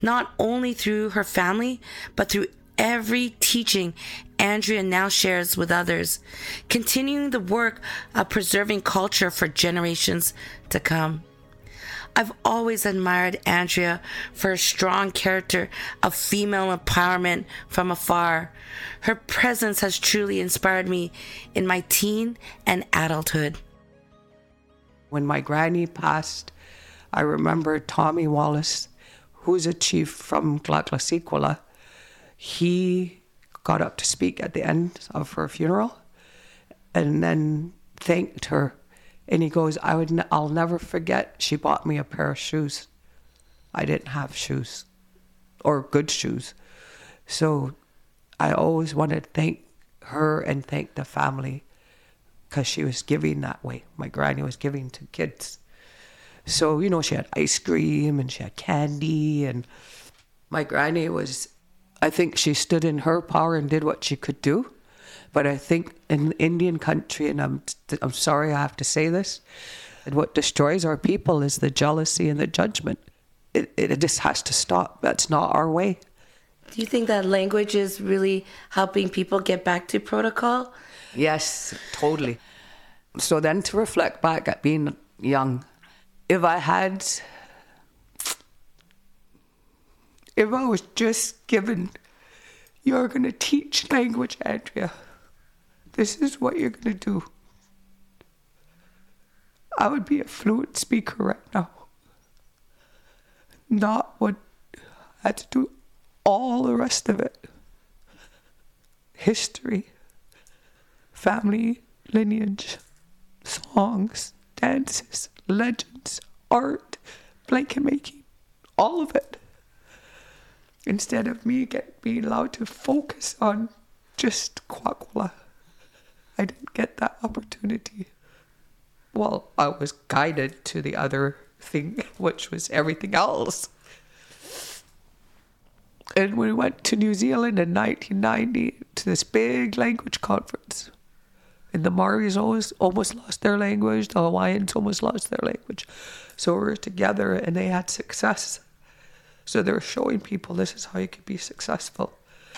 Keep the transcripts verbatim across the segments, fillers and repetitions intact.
not only through her family, but through every teaching Andrea now shares with others, continuing the work of preserving culture for generations to come. I've always admired Andrea for her strong character of female empowerment from afar. Her presence has truly inspired me in my teen and adulthood. When my granny passed, I remember Tommy Wallace, who's a chief from Tlaxcala. He got up to speak at the end of her funeral and then thanked her. And he goes, I would, n- I'll never forget, she bought me a pair of shoes. I didn't have shoes or good shoes. So I always wanted to thank her and thank the family because she was giving that way. My granny was giving to kids. So, you know, she had ice cream and she had candy. And my granny was, I think she stood in her power and did what she could do. But I think in Indian country, and I'm I'm sorry I have to say this, and what destroys our people is the jealousy and the judgment. It, it just has to stop. That's not our way. Do you think that language is really helping people get back to protocol? Yes, totally. So then to reflect back at being young, if I had, if I was just given, you're going to teach language, Andrea. This is what you're going to do. I would be a fluent speaker right now. Not what I had to do all the rest of it. History, family, lineage, songs, dances, legends, art, blanket making, all of it. Instead of me get being allowed to focus on just Kwakwala. I didn't get that opportunity. Well, I was guided to the other thing, which was everything else. And we went to New Zealand in nineteen ninety to this big language conference. And the Maoris always almost lost their language. The Hawaiians almost lost their language. So we were together and they had success. So they were showing people this is how you could be successful.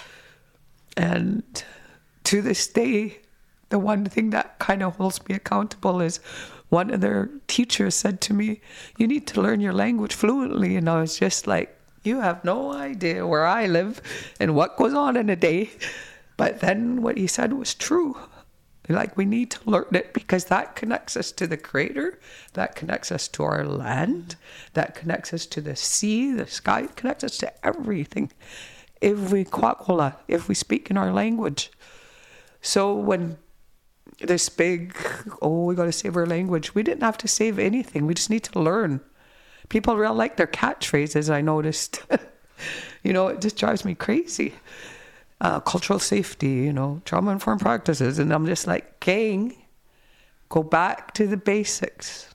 And to this day, the one thing that kind of holds me accountable is one of their teachers said to me, you need to learn your language fluently. And I was just like, you have no idea where I live and what goes on in a day. But then what he said was true. Like, we need to learn it because that connects us to the Creator, that connects us to our land, that connects us to the sea, the sky, it connects us to everything. If we kwakwala, if we speak in our language. So when this big, oh, we got to save our language, we didn't have to save anything. We just need to learn. People really like their catchphrases, I noticed. You know, it just drives me crazy. Uh, cultural safety, you know, trauma-informed practices. And I'm just like, gang, go back to the basics.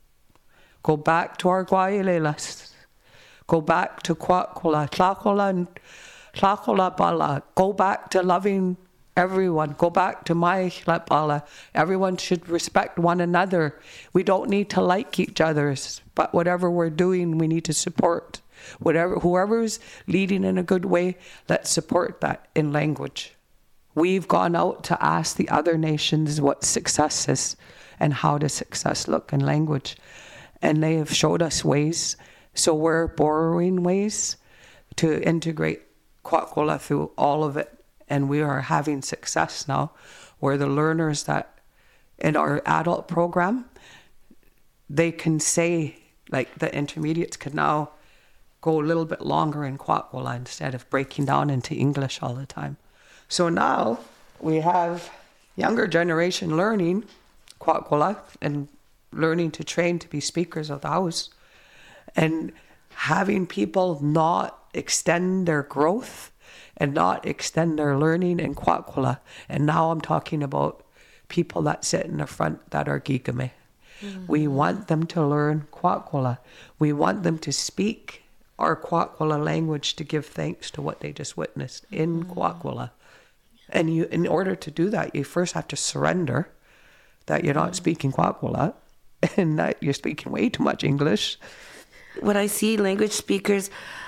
Go back to our guailelas. Go back to kwakwala, tlakola, and tlakola bala. Go back to loving everyone. Go back to my bala. Everyone should respect one another. We don't need to like each other's, but whatever we're doing, we need to support. Whatever, whoever's leading in a good way, let's support that in language. We've gone out to ask the other nations what success is and how does success look in language. And they have showed us ways. So we're borrowing ways to integrate Kwakwala through all of it. And we are having success now where the learners that in our adult program, they can say, like the intermediates can now go a little bit longer in Kwakwala instead of breaking down into English all the time. So now we have younger generation learning Kwakwala and learning to train to be speakers of the house and having people not extend their growth and not extend their learning in Kwakwala. And now I'm talking about people that sit in the front that are Gigame. Mm-hmm. We want them to learn Kwakwala. We want them to speak our Kwakwala language to give thanks to what they just witnessed in mm. Kwakwala. And you, in order to do that, you first have to surrender that you're not speaking Kwakwala and that you're speaking way too much English. When I see language speakers,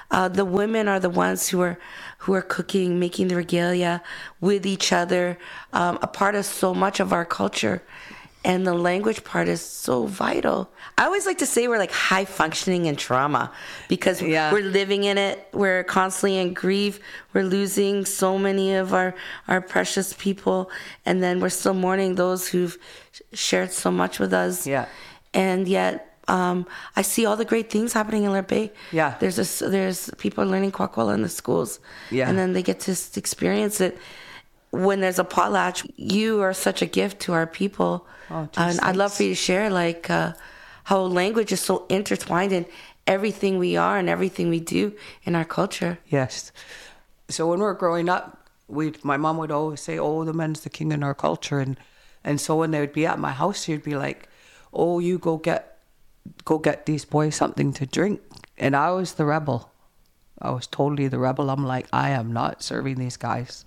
Uh, the women are the ones who are who are cooking, making the regalia with each other, um, a part of so much of our culture. And the language part is so vital. I always like to say we're like high functioning in trauma because yeah. we're living in it. We're constantly in grief. We're losing so many of our, our precious people. And then we're still mourning those who've shared so much with us. Yeah. And yet um, I see all the great things happening in Larbay. Yeah. There's a, there's people learning Kwakwala in the schools. Yeah. And then they get to experience it. When there's a potlatch, you are such a gift to our people. Oh, geez, and I'd love for you to share like uh, how language is so intertwined in everything we are and everything we do in our culture. Yes. So when we were growing up, we my mom would always say, "Oh, the man's the king in our culture," and and so when they would be at my house, she'd be like, "Oh, you go get go get these boys something to drink," and I was the rebel. I was totally the rebel. I'm like, I am not serving these guys.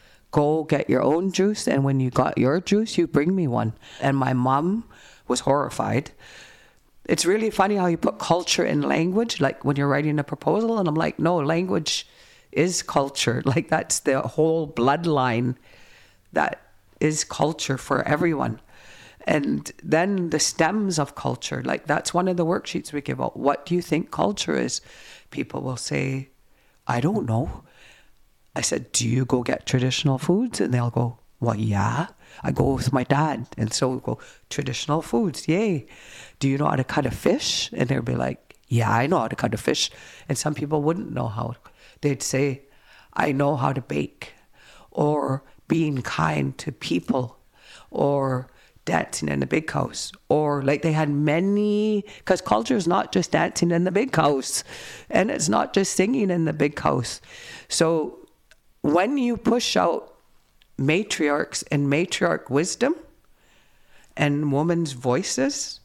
Go get your own juice, and when you got your juice, you bring me one. And my mom was horrified. It's really funny how you put culture in language, like when you're writing a proposal, and I'm like, no, language is culture. Like that's the whole bloodline that is culture for everyone. And then the stems of culture, like that's one of the worksheets we give out. What do you think culture is? People will say, I don't know. I said, do you go get traditional foods? And they'll go, well, yeah. I go with my dad. And so we go, traditional foods, yay. Do you know how to cut a fish? And they'll be like, yeah, I know how to cut a fish. And some people wouldn't know how. They'd say, I know how to bake. Or being kind to people. Or dancing in the big house. Or like they had many, because culture is not just dancing in the big house. And it's not just singing in the big house. So when you push out matriarchs and matriarch wisdom and women's voices,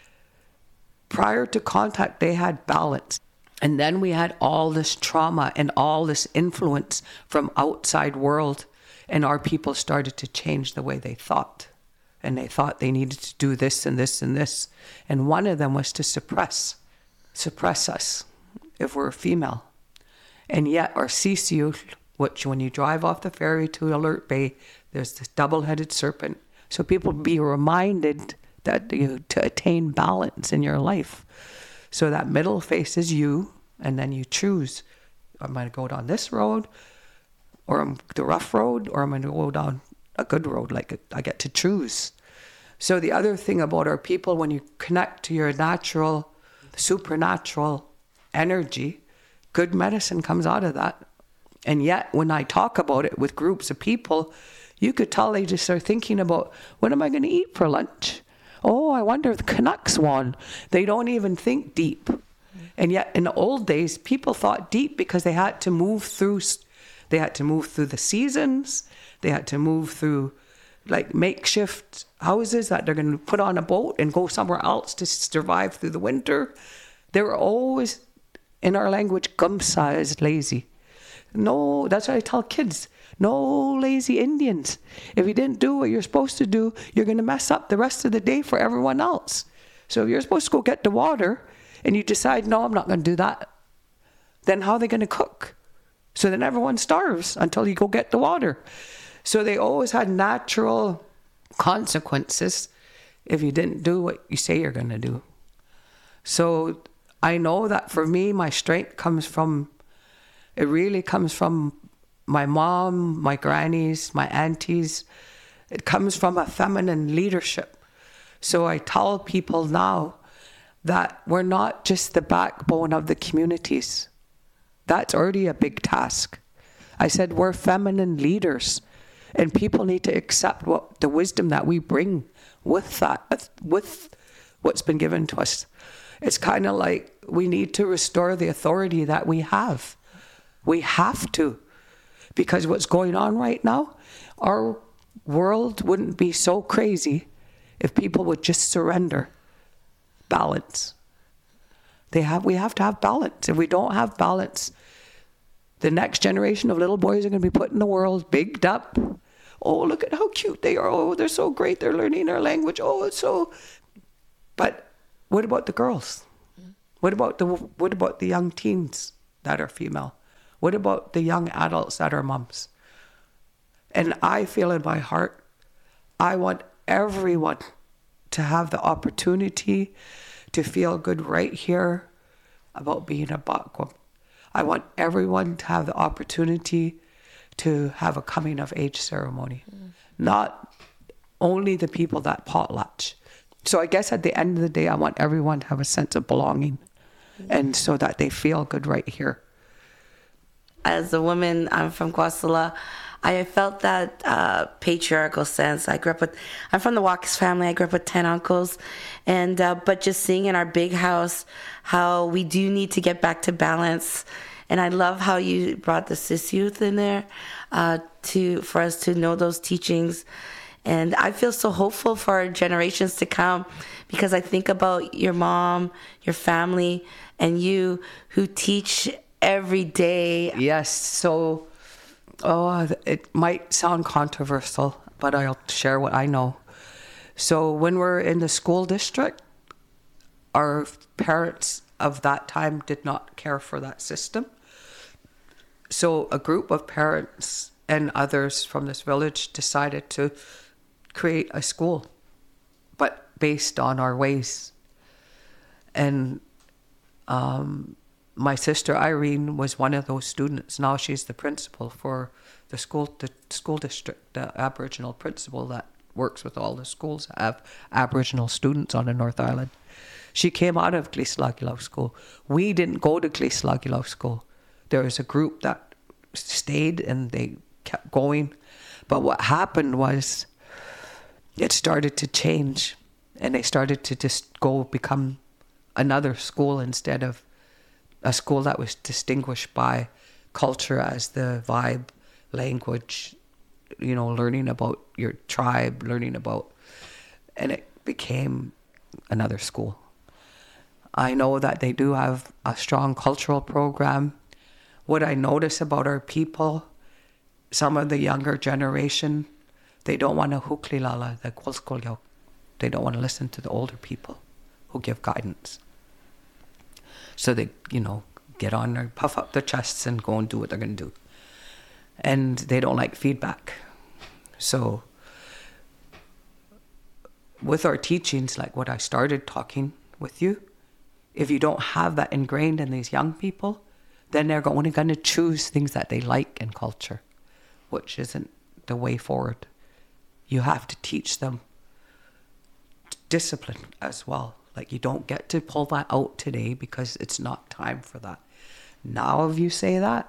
prior to contact, they had balance. And then we had all this trauma and all this influence from outside world. And our people started to change the way they thought. And they thought they needed to do this and this and this. And one of them was to suppress, suppress us if we're female. And yet our Sisiu, which when you drive off the ferry to Alert Bay, there's this double-headed serpent. So people be reminded that you to attain balance in your life. So that middle face is you, and then you choose, I'm going to go down this road, or I'm the rough road, or I'm going to go down a good road, like I get to choose. So the other thing about our people, when you connect to your natural, supernatural energy, good medicine comes out of that. And yet, when I talk about it with groups of people, you could tell they just are thinking about, what am I going to eat for lunch? Oh, I wonder if the Canucks won. They don't even think deep. And yet, in the old days, people thought deep because they had to move through, they had to move through the seasons. They had to move through, like, makeshift houses that they're going to put on a boat and go somewhere else to survive through the winter. They were always, in our language, gumsa is lazy. No, that's what I tell kids. No lazy Indians. If you didn't do what you're supposed to do, you're going to mess up the rest of the day for everyone else. So if you're supposed to go get the water and you decide, no, I'm not going to do that, then how are they going to cook? So then everyone starves until you go get the water. So they always had natural consequences if you didn't do what you say you're going to do. So I know that for me, my strength comes from It really comes from my mom, my grannies, my aunties. It comes from a feminine leadership. So I tell people now that we're not just the backbone of the communities. That's already a big task. I said we're feminine leaders, and people need to accept what the wisdom that we bring with that, with what's been given to us. It's kind of like we need to restore the authority that we have. We have to, because what's going on right now, our world wouldn't be so crazy if people would just surrender. Balance. They have. We have to have balance. If we don't have balance, the next generation of little boys are going to be put in the world, bigged up. Oh, look at how cute they are. Oh, they're so great. They're learning our language. Oh, it's so... But what about the girls? What about the what about the young teens? that are female? What about the young adults that are moms? And I feel in my heart, I want everyone to have the opportunity to feel good right here about being a Bakwam. I want everyone to have the opportunity to have a coming of age ceremony. Mm. Not only the people that potlatch. So I guess at the end of the day, I want everyone to have a sense of belonging, mm. and so that they feel good right here. As a woman, I'm from Kwasala. I felt that uh, patriarchal sense. I grew up with, I'm from the Watkins family. I grew up with ten uncles. And, uh, but just seeing in our big house how we do need to get back to balance. And I love how you brought the cis youth in there uh, to, for us to know those teachings. And I feel so hopeful for our generations to come, because I think about your mom, your family, and you who teach every day. Yes. So, oh, it might sound controversial, but I'll share what I know. So when we're in the school district, our parents of that time did not care for that system. So a group of parents and others from this village decided to create a school, but based on our ways. And um, my sister Irene was one of those students. Now she's the principal for the school, the school district, the Aboriginal principal that works with all the schools that have Aboriginal students on the North Island. She came out of Gleeslagilaw School. We didn't go to Gleeslagilaw School. There was a group that stayed and they kept going. But what happened was it started to change, and they started to just go become another school instead of a school that was distinguished by culture as the vibe, language, you know, learning about your tribe, learning about, and it became another school. I know that they do have a strong cultural program. What I notice about our people, some of the younger generation, they don't want to huklilala, the kwalskolyok. They don't want to listen to the older people who give guidance. So they, you know, get on there, puff up their chests and go and do what they're going to do. And they don't like feedback. So with our teachings, like what I started talking with you, if you don't have that ingrained in these young people, then they're only going to choose things that they like in culture, which isn't the way forward. You have to teach them discipline as well. Like, you don't get to pull that out today because it's not time for that. Now, if you say that,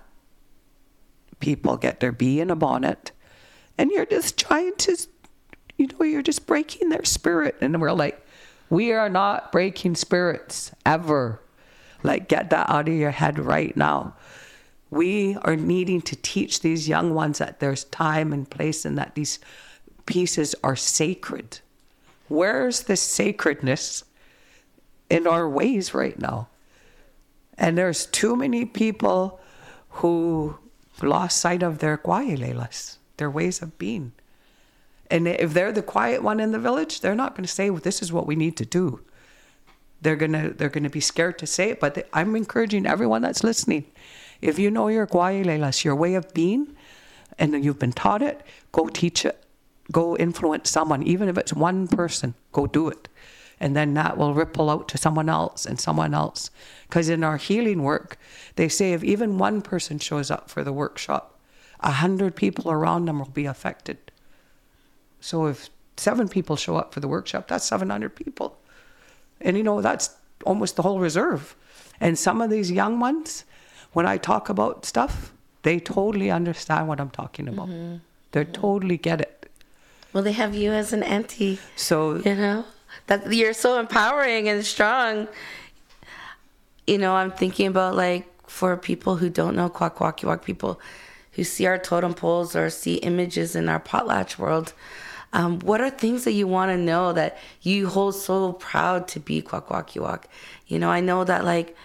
people get their bee in a bonnet, and you're just trying to, you know, you're just breaking their spirit. And we're like, we are not breaking spirits ever. Like, get that out of your head right now. We are needing to teach these young ones that there's time and place and that these pieces are sacred. Where's the sacredness in our ways right now? And there's too many people who lost sight of their guayalelas, their ways of being. And if they're the quiet one in the village, they're not going to say, well, this is what we need to do. They're going to they're going to be scared to say it. But they, I'm encouraging everyone that's listening, if you know your guayalelas, your way of being, and you've been taught it, go teach it. Go influence someone, even if it's one person, go do it. And then that will ripple out to someone else and someone else. Because in our healing work, they say if even one person shows up for the workshop, a hundred people around them will be affected. So if seven people show up for the workshop, that's seven hundred people. And you know, that's almost the whole reserve. And some of these young ones, when I talk about stuff, they totally understand what I'm talking about. Mm-hmm. They mm-hmm. totally get it. Well, they have you as an auntie. So, you know, that you're so empowering and strong. You know, I'm thinking about, like, for people who don't know Kwakwaka'wakw, people who see our totem poles or see images in our potlatch world, um, what are things that you want to know that you hold so proud to be Kwakwaka'wakw? You know, I know that, like,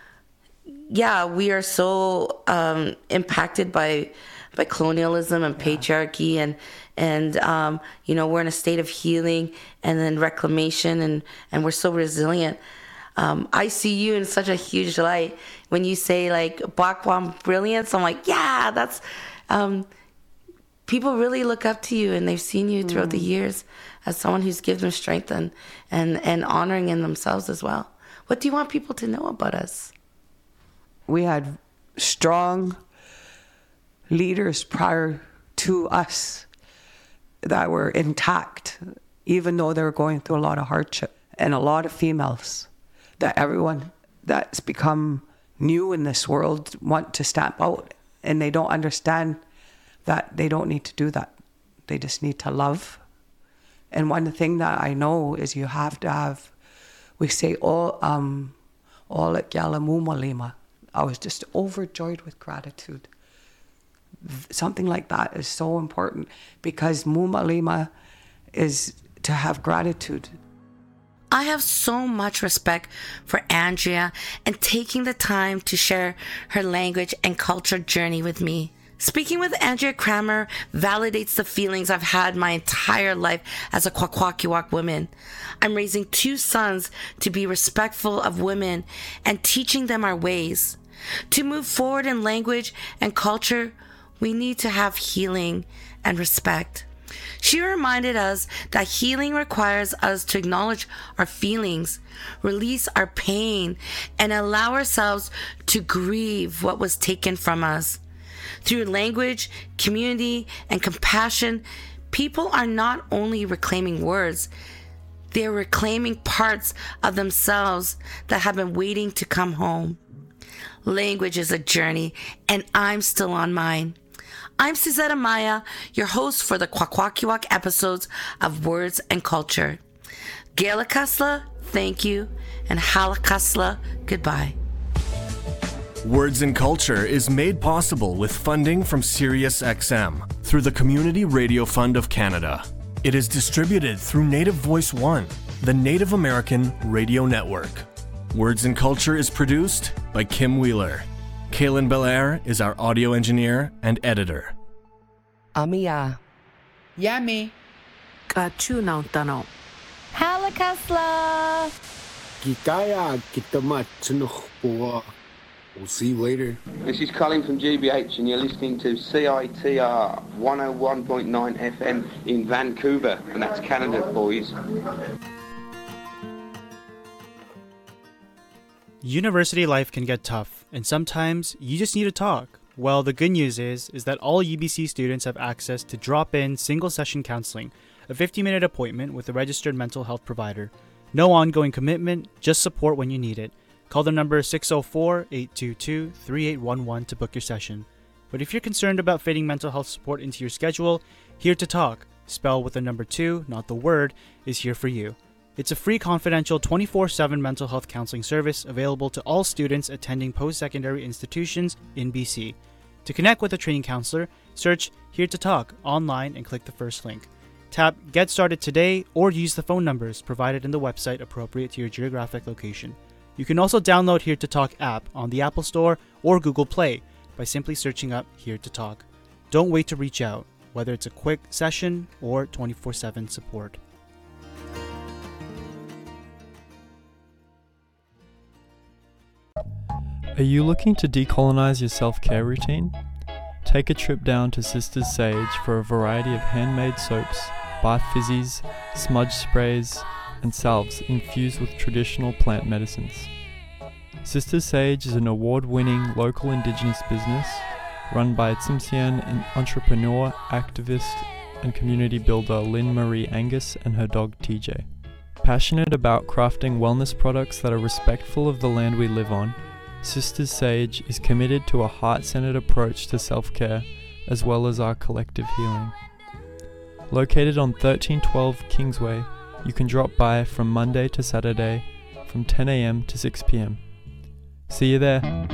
yeah, we are so um, impacted by by colonialism and patriarchy, and and um, you know, we're in a state of healing and then reclamation, and and we're so resilient. um, I see you in such a huge light. When you say like Bakwan brilliance, I'm like, yeah, that's, um, people really look up to you, and they've seen you throughout mm. the years as someone who's given them strength and, and, and honoring in themselves as well. What do you want people to know about us? We had strong leaders prior to us that were intact, even though they were going through a lot of hardship, and a lot of females that everyone that's become new in this world want to stamp out, and they don't understand that they don't need to do that. They just need to love. And one thing that I know is you have to have, we say, all um, all at Yalamumalima. I was just overjoyed with gratitude. Something like that is so important, because Mumalima is to have gratitude. I have so much respect for Andrea and taking the time to share her language and culture journey with me. Speaking with Andrea Kramer validates the feelings I've had my entire life as a Kwakwaka'wakw woman. I'm raising two sons to be respectful of women and teaching them our ways. To move forward in language and culture, we need to have healing and respect. She reminded us that healing requires us to acknowledge our feelings, release our pain, and allow ourselves to grieve what was taken from us. Through language, community, and compassion, people are not only reclaiming words, they're reclaiming parts of themselves that have been waiting to come home. Language is a journey, and I'm still on mine. I'm Suzette Amaya, your host for the Kwakwaka'wakw episodes of Words and Culture. Gaelakasla, thank you, and Halakasla, goodbye. Words and Culture is made possible with funding from SiriusXM through the Community Radio Fund of Canada. It is distributed through Native Voice One, the Native American radio network. Words and Culture is produced by Kim Wheeler. Kaylin Belair is our audio engineer and editor. Amiya. Yami. Kachunauntano. Halakasla. Gitaya Gitamat Chinukhua. We'll see you later. This is Colin from G B H, and you're listening to C I T R one oh one point nine F M in Vancouver, and that's Canada, boys. University life can get tough, and sometimes you just need to talk. Well, the good news is, is that all U B C students have access to drop-in single-session counseling, a fifty-minute appointment with a registered mental health provider. No ongoing commitment, just support when you need it. Call the number six oh four, eight two two, three eight one one to book your session. But if you're concerned about fitting mental health support into your schedule, Here to Talk, spelled with the number two, not the word, is here for you. It's a free, confidential, twenty-four seven mental health counseling service available to all students attending post-secondary institutions in B C. To connect with a training counselor, search Here to Talk online and click the first link. Tap Get Started Today or use the phone numbers provided in the website appropriate to your geographic location. You can also download Here to Talk app on the Apple Store or Google Play by simply searching up Here to Talk. Don't wait to reach out, whether it's a quick session or twenty-four seven support. Are you looking to decolonize your self-care routine? Take a trip down to Sisters Sage for a variety of handmade soaps, bath fizzies, smudge sprays, and salves infused with traditional plant medicines. Sisters Sage is an award-winning local Indigenous business run by Tsimshian entrepreneur, activist, and community builder Lynn Marie Angus and her dog T J. Passionate about crafting wellness products that are respectful of the land we live on, Sisters Sage is committed to a heart-centered approach to self-care as well as our collective healing. Located on thirteen twelve Kingsway, you can drop by from Monday to Saturday from ten a.m. to six p.m. See you there.